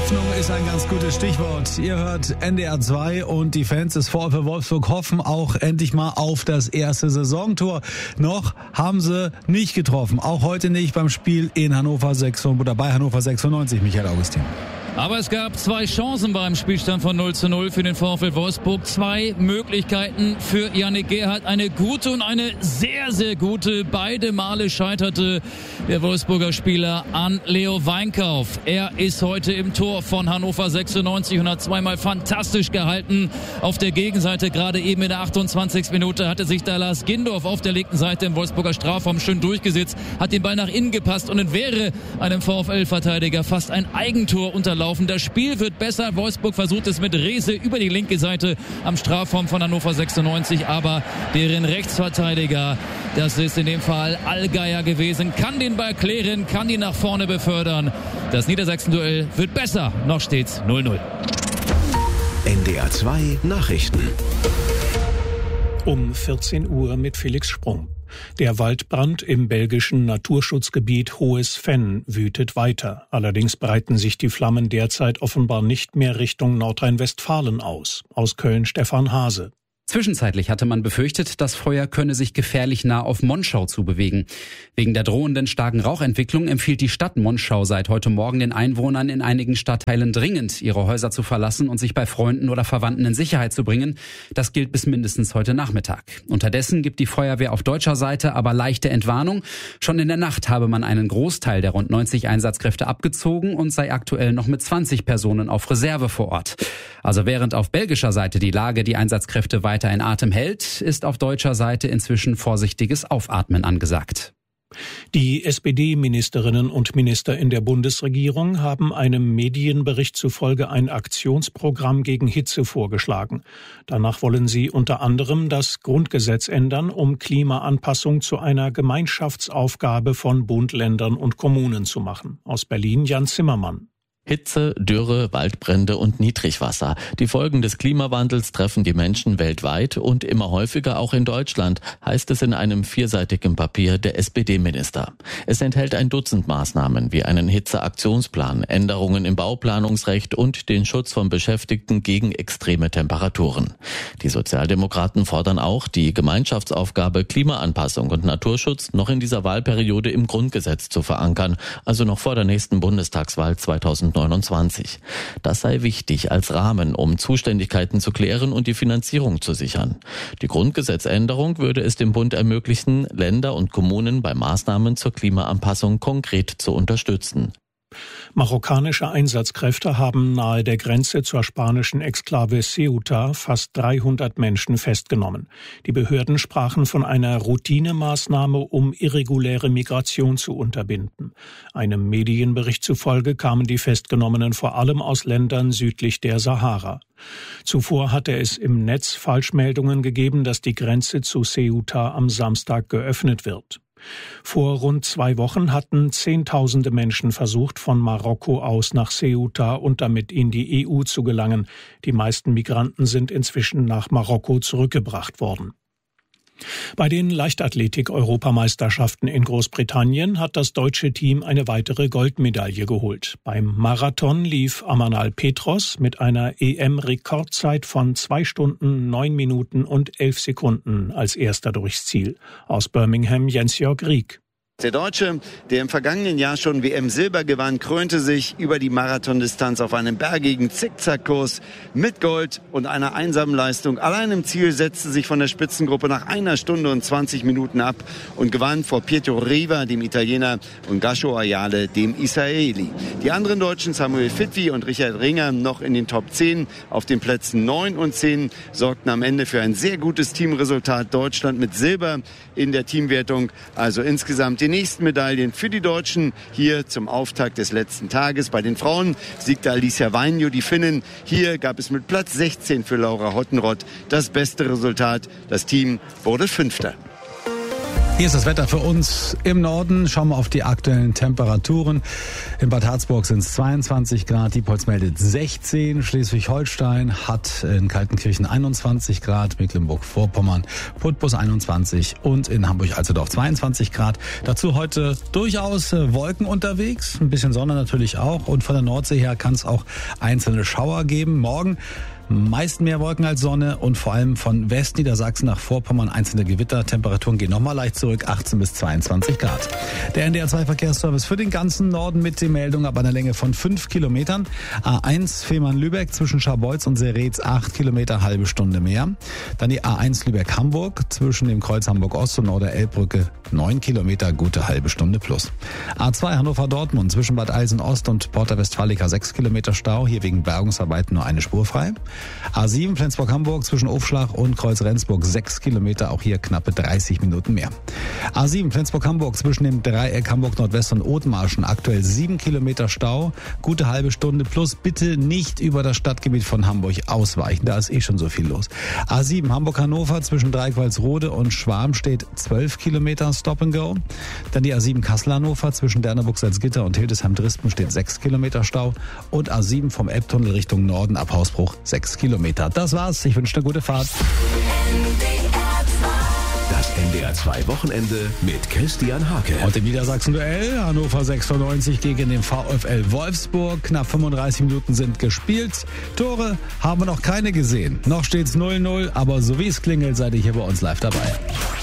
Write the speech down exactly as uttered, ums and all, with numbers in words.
Hoffnung ist ein ganz gutes Stichwort. Ihr hört N D R zwei und die Fans des VfL Wolfsburg hoffen auch endlich mal auf das erste Saisontor. Noch haben sie nicht getroffen, auch heute nicht beim Spiel in Hannover sechsundneunzig oder bei Hannover sechsundneunzig, Michael Augustin. Aber es gab zwei Chancen beim Spielstand von null zu null für den VfL Wolfsburg. Zwei Möglichkeiten für Yannick Gerhardt. Eine gute und eine sehr, sehr gute. Beide Male scheiterte der Wolfsburger Spieler an Leo Weinkauf. Er ist heute im Tor von Hannover sechsundneunzig und hat zweimal fantastisch gehalten. Auf der Gegenseite, gerade eben in der achtundzwanzigsten Minute, hatte sich da Lars Gindorf auf der linken Seite im Wolfsburger Strafraum schön durchgesetzt, hat den Ball nach innen gepasst und es wäre einem VfL-Verteidiger fast ein Eigentor unterlaufen. Das Spiel wird besser. Wolfsburg versucht es mit Rehse über die linke Seite am Strafraum von Hannover sechsundneunzig, aber deren Rechtsverteidiger, das ist in dem Fall Allgeier gewesen, kann den Ball klären, kann ihn nach vorne befördern. Das Niedersachsen-Duell wird besser. Noch steht's null null. N D R zwei Nachrichten. Um vierzehn Uhr mit Felix Sprung. Der Waldbrand im belgischen Naturschutzgebiet Hohes Venn wütet weiter. Allerdings breiten sich die Flammen derzeit offenbar nicht mehr Richtung Nordrhein-Westfalen aus. Aus Köln Stefan Hase. Zwischenzeitlich hatte man befürchtet, das Feuer könne sich gefährlich nah auf Monschau zubewegen. Wegen der drohenden starken Rauchentwicklung empfiehlt die Stadt Monschau seit heute Morgen den Einwohnern in einigen Stadtteilen dringend, ihre Häuser zu verlassen und sich bei Freunden oder Verwandten in Sicherheit zu bringen. Das gilt bis mindestens heute Nachmittag. Unterdessen gibt die Feuerwehr auf deutscher Seite aber leichte Entwarnung. Schon in der Nacht habe man einen Großteil der rund neunzig Einsatzkräfte abgezogen und sei aktuell noch mit zwanzig Personen auf Reserve vor Ort. Also während auf belgischer Seite die Lage die Einsatzkräfte weiter in Atem hält, ist auf deutscher Seite inzwischen vorsichtiges Aufatmen angesagt. Die S P D-Ministerinnen und Minister in der Bundesregierung haben einem Medienbericht zufolge ein Aktionsprogramm gegen Hitze vorgeschlagen. Danach wollen sie unter anderem das Grundgesetz ändern, um Klimaanpassung zu einer Gemeinschaftsaufgabe von Bund, Ländern und Kommunen zu machen. Aus Berlin Jan Zimmermann. Hitze, Dürre, Waldbrände und Niedrigwasser. Die Folgen des Klimawandels treffen die Menschen weltweit und immer häufiger auch in Deutschland, heißt es in einem vierseitigen Papier der S P D-Minister. Es enthält ein Dutzend Maßnahmen wie einen Hitzeaktionsplan, Änderungen im Bauplanungsrecht und den Schutz von Beschäftigten gegen extreme Temperaturen. Die Sozialdemokraten fordern auch, die Gemeinschaftsaufgabe Klimaanpassung und Naturschutz noch in dieser Wahlperiode im Grundgesetz zu verankern, also noch vor der nächsten Bundestagswahl zweitausendneunundzwanzig. Das sei wichtig als Rahmen, um Zuständigkeiten zu klären und die Finanzierung zu sichern. Die Grundgesetzänderung würde es dem Bund ermöglichen, Länder und Kommunen bei Maßnahmen zur Klimaanpassung konkret zu unterstützen. Marokkanische Einsatzkräfte haben nahe der Grenze zur spanischen Exklave Ceuta fast dreihundert Menschen festgenommen. Die Behörden sprachen von einer Routinemaßnahme, um irreguläre Migration zu unterbinden. Einem Medienbericht zufolge kamen die Festgenommenen vor allem aus Ländern südlich der Sahara. Zuvor hatte es im Netz Falschmeldungen gegeben, dass die Grenze zu Ceuta am Samstag geöffnet wird. Vor rund zwei Wochen hatten Zehntausende Menschen versucht, von Marokko aus nach Ceuta und damit in die E U zu gelangen. Die meisten Migranten sind inzwischen nach Marokko zurückgebracht worden. Bei den Leichtathletik-Europameisterschaften in Großbritannien hat das deutsche Team eine weitere Goldmedaille geholt. Beim Marathon lief Amanal Petros mit einer E M-Rekordzeit von zwei Stunden, neun Minuten und elf Sekunden als erster durchs Ziel. Aus Birmingham Jens-Jörg Rieck. Der Deutsche, der im vergangenen Jahr schon W M-Silber gewann, krönte sich über die Marathondistanz auf einem bergigen Zickzackkurs mit Gold und einer einsamen Leistung. Allein im Ziel setzte sich von der Spitzengruppe nach einer Stunde und zwanzig Minuten ab und gewann vor Pietro Riva, dem Italiener, und Gasho Ayale, dem Israeli. Die anderen Deutschen, Samuel Fitwi und Richard Ringer, noch in den Top zehn. Auf den Plätzen neun und zehn sorgten am Ende für ein sehr gutes Teamresultat. Deutschland mit Silber in der Teamwertung. Also insgesamt die nächsten Medaillen für die Deutschen hier zum Auftakt des letzten Tages. Bei den Frauen siegte Alicia Vainio, die Finnin. Hier gab es mit Platz sechzehn für Laura Hottenrott das beste Resultat. Das Team wurde Fünfter. Hier ist das Wetter für uns im Norden. Schauen wir auf die aktuellen Temperaturen. In Bad Harzburg sind es zweiundzwanzig Grad, Diepholz meldet sechzehn, Schleswig-Holstein hat in Kaltenkirchen einundzwanzig Grad, Mecklenburg-Vorpommern, Putbus einundzwanzig und in Hamburg-Alzedorf zweiundzwanzig Grad. Dazu heute durchaus Wolken unterwegs, ein bisschen Sonne natürlich auch und von der Nordsee her kann es auch einzelne Schauer geben. Morgen meist mehr Wolken als Sonne und vor allem von Westniedersachsen nach Vorpommern einzelne Gewitter. Temperaturen gehen nochmal leicht zurück, achtzehn bis zweiundzwanzig Grad. Der N D R zwei Verkehrsservice für den ganzen Norden mit den Meldungen ab einer Länge von fünf Kilometern. A eins Fehmarn-Lübeck zwischen Scharbeutz und Seretz acht Kilometer, halbe Stunde mehr. Dann die A eins Lübeck-Hamburg zwischen dem Kreuz Hamburg-Ost und Oder-Elbbrücke neun Kilometer, gute halbe Stunde plus. A zwei Hannover-Dortmund zwischen Bad Eilsen-Ost und Porta Westfalica sechs Kilometer Stau, hier wegen Bergungsarbeiten nur eine Spur frei. A sieben Flensburg-Hamburg zwischen Aufschlag und Kreuz Rendsburg sechs Kilometer, auch hier knappe dreißig Minuten mehr. A sieben Flensburg-Hamburg zwischen dem Dreieck Hamburg-Nordwest und Othmarschen aktuell sieben Kilometer Stau, gute halbe Stunde plus, bitte nicht über das Stadtgebiet von Hamburg ausweichen, da ist eh schon so viel los. A sieben Hamburg-Hannover zwischen Dreieck-Walsrode und Schwarm steht zwölf Kilometer Stop and Go. Dann die A sieben Kassel-Hannover zwischen Derneburg-Salzgitter und Hildesheim-Drispen steht sechs Kilometer Stau und A sieben vom Elbtunnel Richtung Norden ab Hausbruch sechs Kilometer. Das war's. Ich wünsche eine gute Fahrt. Das N D R zwei Wochenende mit Christian Hake. Und im Niedersachsen-Duell Hannover sechsundneunzig gegen den VfL Wolfsburg. Knapp fünfunddreißig Minuten sind gespielt. Tore haben wir noch keine gesehen. Noch steht's null null, aber so wie es klingelt, seid ihr hier bei uns live dabei.